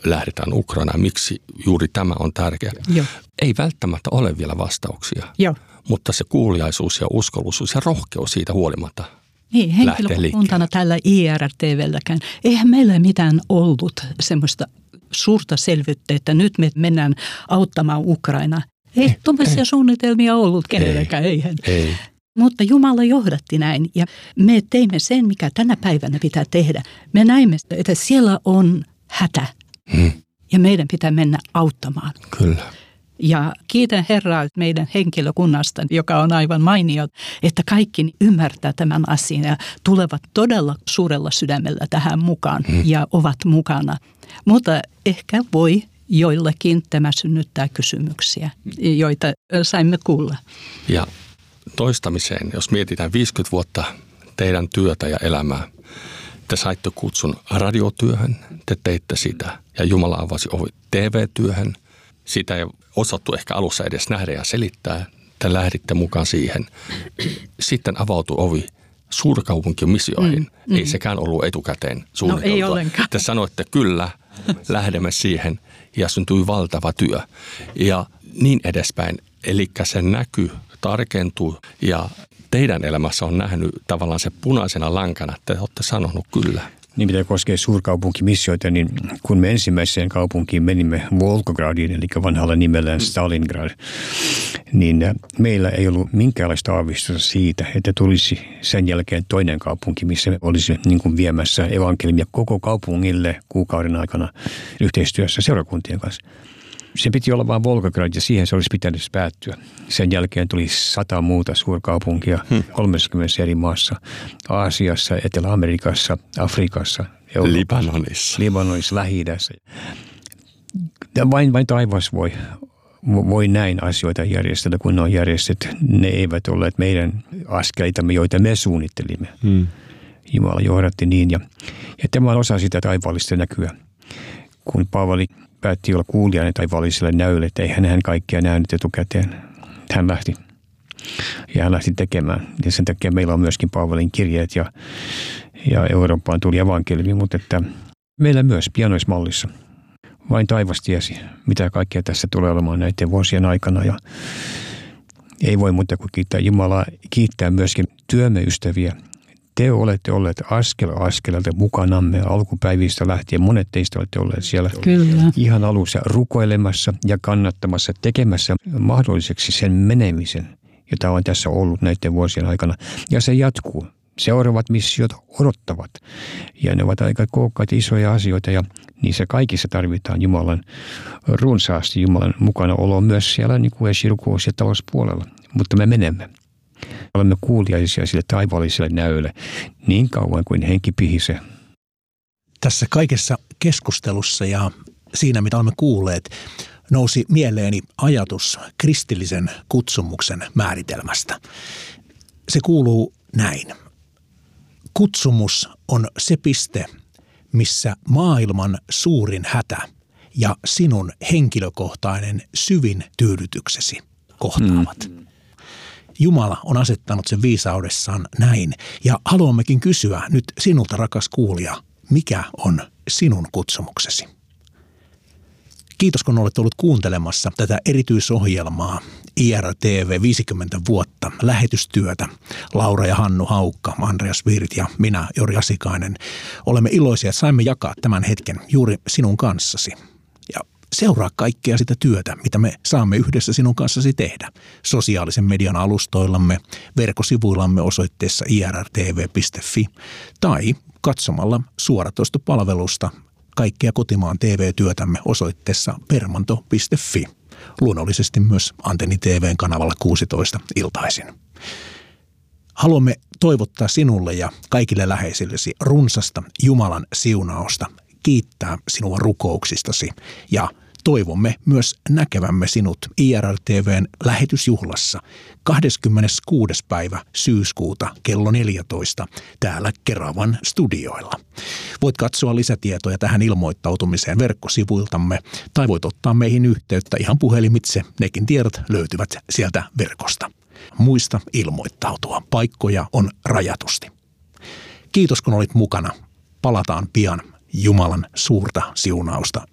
lähdetään Ukrainaan, miksi juuri tämä on tärkeä. Joo. Ei välttämättä ole vielä vastauksia, Joo. mutta se kuuliaisuus ja uskollisuus ja rohkeus siitä huolimatta Niin, henkilökuntana tällä IRTV:lläkään. Eihän meillä mitään ollut semmoista suurta selvyyttä, että nyt me mennään auttamaan Ukrainaa. Ei tuollaisia suunnitelmia ollut kenelläkään, eihän. Ei. Mutta Jumala johdatti näin ja me teimme sen, mikä tänä päivänä pitää tehdä. Me näimme, että siellä on hätä ja meidän pitää mennä auttamaan. Kyllä. Ja kiitän Herraa meidän henkilökunnasta, joka on aivan mainio, että kaikki ymmärtää tämän asian ja tulevat todella suurella sydämellä tähän mukaan ja ovat mukana. Mutta ehkä voi joillakin tämä synnyttää kysymyksiä, joita saimme kuulla. Ja toistamiseen, jos mietitään 50 vuotta teidän työtä ja elämää, te saitte kutsun radiotyöhön, te teitte sitä ja Jumala avasi ovi TV-työhön. Sitä ei osattu ehkä alussa edes nähdä ja selittää. Te lähditte mukaan siihen. Sitten avautui ovi suurkaupunkimissioihin. Ei sekään ollut etukäteen suunniteltua. No ei ollenkaan. Te sanoitte kyllä, lähdemme siihen ja syntyi valtava työ. Ja niin edespäin. Eli se näky tarkentuu ja teidän elämässä on nähnyt tavallaan se punaisena lankana. Te olette sanonut kyllä. Niin mitä koskee suurkaupunkimissioita, niin kun me ensimmäiseen kaupunkiin menimme Volgogradiin, eli vanhalla nimellään Stalingrad, niin meillä ei ollut minkäänlaista aavistusta siitä, että tulisi sen jälkeen toinen kaupunki, missä me olisi niin kuin viemässä evankeliumia koko kaupungille kuukauden aikana yhteistyössä seurakuntien kanssa. Se piti olla vain Volgograd ja siihen se olisi pitänyt päättyä. Sen jälkeen tuli 100 muuta suurkaupunkia 30 eri maassa, Aasiassa, Etelä-Amerikassa, Afrikassa, Libanonissa, Lähi-idässä. Vain taivas voi näin asioita järjestellä, kun ne on järjestetty. Ne eivät olleet meidän askeleitamme, joita me suunnittelimme. Jumala johdatti niin ja tämä on osa sitä taivaallista näkyä. Kun Paavali päätti olla kuulijana taivaalliselle näylle, että ei hän kaikkea nähnyt etukäteen. Hän lähti. Ja hän lähti tekemään. Ja sen takia meillä on myöskin Paavalin kirjeet ja Eurooppaan tuli evankeliumi, mutta että meillä myös pianoismallissa. Vain taivas tiesi, mitä kaikkea tässä tulee olemaan näiden vuosien aikana. Ja ei voi muuta kuin kiittää Jumalaa, kiittää myöskin työmme ystäviä. Te olette olleet askel askeleelta mukanamme alkupäivistä lähtien. Monet teistä olette olleet siellä ihan alussa rukoilemassa ja kannattamassa, tekemässä mahdolliseksi sen menemisen, jota on tässä ollut näiden vuosien aikana. Ja se jatkuu. Seuraavat missiot odottavat. Ja ne ovat aika kookkaita isoja asioita ja niissä kaikissa tarvitaan Jumalan runsaasti Jumalan mukana olo myös siellä niin kuin esirukous ja talouspuolella. Mutta me menemme. Olemme kuuliaisia sille taivaalliselle näölle niin kauan kuin henki pihisee. Tässä kaikessa keskustelussa ja siinä, mitä olemme kuulleet, nousi mieleeni ajatus kristillisen kutsumuksen määritelmästä. Se kuuluu näin. Kutsumus on se piste, missä maailman suurin hätä ja sinun henkilökohtainen syvin tyydytyksesi kohtaavat. Jumala on asettanut sen viisaudessaan näin ja haluammekin kysyä nyt sinulta, rakas kuulija, mikä on sinun kutsumuksesi? Kiitos, kun olet ollut kuuntelemassa tätä erityisohjelmaa IRTV 50 vuotta lähetystyötä. Laura ja Hannu Haukka, Andreas Virt ja minä, Jori Asikainen. Olemme iloisia, että saimme jakaa tämän hetken juuri sinun kanssasi. Ja seuraa kaikkea sitä työtä, mitä me saamme yhdessä sinun kanssasi tehdä. Sosiaalisen median alustoillamme, verkkosivuillamme osoitteessa irtv.fi tai katsomalla suoratoistopalvelusta kaikkea kotimaan TV-työtämme osoitteessa permanto.fi. Luonnollisesti myös Antenni TV:n kanavalla 16 iltaisin. Haluamme toivottaa sinulle ja kaikille läheisillesi runsasta Jumalan siunausta, kiittää sinua rukouksistasi ja toivomme myös näkevämme sinut IRTV:n lähetysjuhlassa 26. päivä syyskuuta kello 14 täällä Keravan studioilla. Voit katsoa lisätietoja tähän ilmoittautumiseen verkkosivuiltamme tai voit ottaa meihin yhteyttä ihan puhelimitse. Nekin tiedot löytyvät sieltä verkosta. Muista ilmoittautua. Paikkoja on rajatusti. Kiitos kun olit mukana. Palataan pian. Jumalan suurta siunausta